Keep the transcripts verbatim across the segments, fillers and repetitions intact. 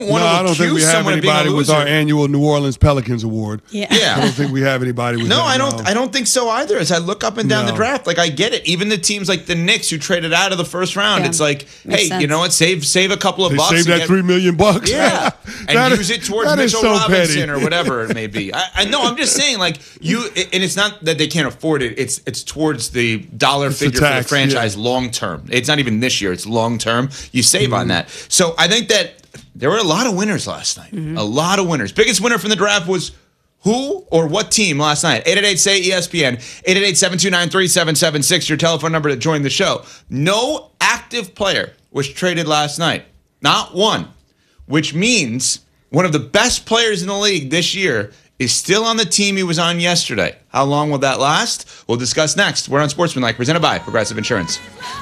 want no, to I don't think we have anybody with our annual New Orleans Pelicans award. Yeah. yeah. I don't think we have anybody with no, that. I don't. No, I don't think so either. As I look up and down No. the draft, like I get it. Even the teams like the Knicks who traded out of the first round, Yeah. it's like, Makes hey, sense. you know what? Save save a couple of They bucks. saved and that get- three million bucks. Yeah, and That use is- it towards that is Mitchell so Robinson petty. or whatever it may be. I, I know. I'm just saying, like you, and it's not that they can't afford it. It's it's towards the dollar It's a figure for the tax, franchise yeah. long term. It's not even this year. It's long term. You save Mm-hmm. on that. So I think that there were a lot of winners last night. Mm-hmm. A lot of winners. Biggest winner from the draft was who or what team last night? eight eight eight, S A Y, E S P N. eight eight eight, seven two nine, three seven seven six, your telephone number to join the show. No active player was traded last night. Not one. Which means one of the best players in the league this year is still on the team he was on yesterday. How long will that last? We'll discuss next. We're on Sportsmanlike, presented by Progressive Insurance.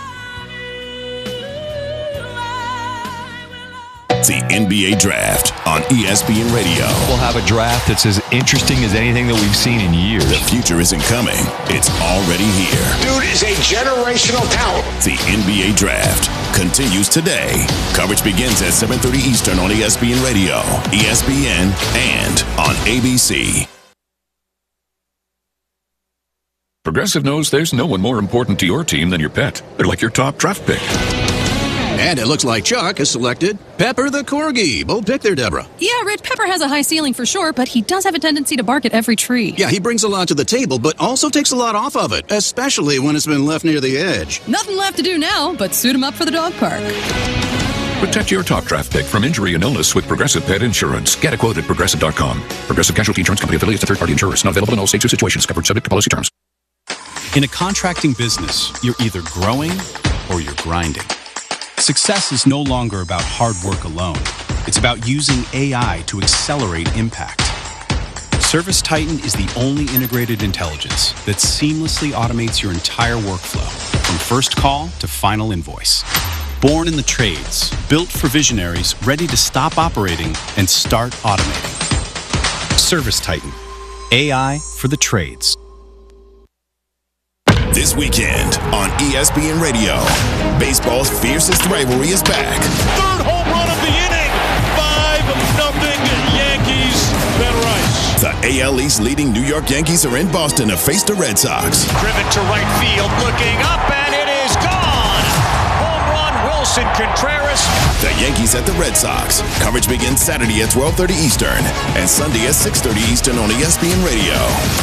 The N B A Draft on E S P N Radio. We'll have a draft that's as interesting as anything that we've seen in years. The future isn't coming. It's already here. Dude is a generational talent. The N B A Draft continues today. Coverage begins at seven thirty Eastern on E S P N Radio, E S P N, and on A B C. Progressive knows there's no one more important to your team than your pet. They're like your top draft pick. And it looks like Chuck has selected Pepper the Corgi. Bold pick there, Deborah. Yeah, Rich, Pepper has a high ceiling for sure, but he does have a tendency to bark at every tree. Yeah, he brings a lot to the table, but also takes a lot off of it, especially when it's been left near the edge. Nothing left to do now but suit him up for the dog park. Protect your top draft pick from injury and illness with Progressive Pet Insurance. Get a quote at Progressive dot com. Progressive Casualty Insurance Company affiliates of third-party insurers. Not available in all states or situations. Covered subject to policy terms. In a contracting business, you're either growing or you're grinding. Success is no longer about hard work alone. It's about using A I to accelerate impact. Service Titan is the only integrated intelligence that seamlessly automates your entire workflow, from first call to final invoice. Born in the trades, built for visionaries ready to stop operating and start automating. Service Titan, A I for the trades. This weekend on E S P N Radio, baseball's fiercest rivalry is back. Third home run of the inning. five nothing Yankees. Ben Rice. The A L East leading New York Yankees are in Boston to face the Red Sox. Driven to right field, looking up, and it is gone. Home run, Wilson Contreras. The Yankees at the Red Sox. Coverage begins Saturday at twelve thirty Eastern and Sunday at six thirty Eastern on E S P N Radio.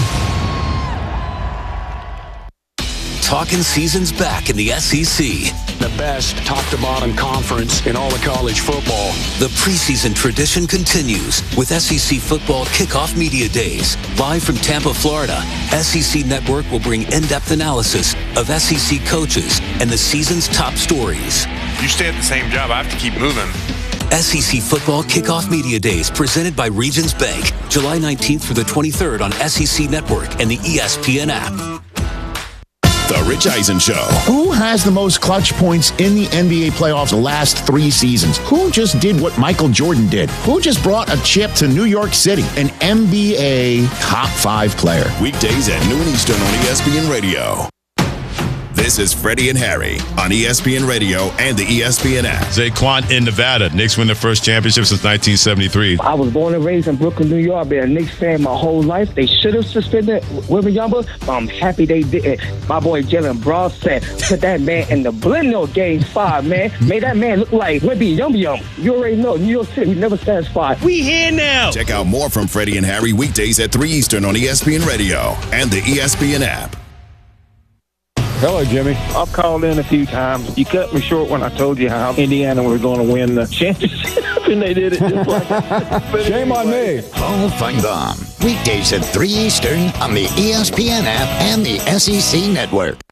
Talking season's back in the S E C. The best top-to-bottom conference in all of college football. The preseason tradition continues with S E C Football Kickoff Media Days. Live from Tampa, Florida, S E C Network will bring in-depth analysis of S E C coaches and the season's top stories. You stay at the same job, I have to keep moving. S E C Football Kickoff Media Days presented by Regions Bank. July nineteenth through the twenty-third on S E C Network and the E S P N app. The Rich Eisen Show. Who has the most clutch points in the N B A playoffs the last three seasons? Who just did what Michael Jordan did? Who just brought a chip to New York City? An N B A top five player. Weekdays at noon Eastern on E S P N Radio. This is Freddie and Harry on E S P N Radio and the E S P N app. Zaquan in Nevada. Knicks win their first championship since nineteen seventy-three. I was born and raised in Brooklyn, New York. I've been a Knicks fan my whole life. They should have suspended Wembanyama, but I'm happy they didn't. My boy Jalen Brown said, put that man in the blender game five, man. Made that man look like Wembanyama. You already know, New York City, never satisfied. We here now. Check out more from Freddie and Harry weekdays at three Eastern on E S P N Radio and the E S P N app. Hello, Jimmy. I've called in a few times. You cut me short when I told you how Indiana was going to win the championship, and they did it just like that. Shame on me. Paul Feinbaum. Weekdays at three Eastern on the E S P N app and the S E C Network.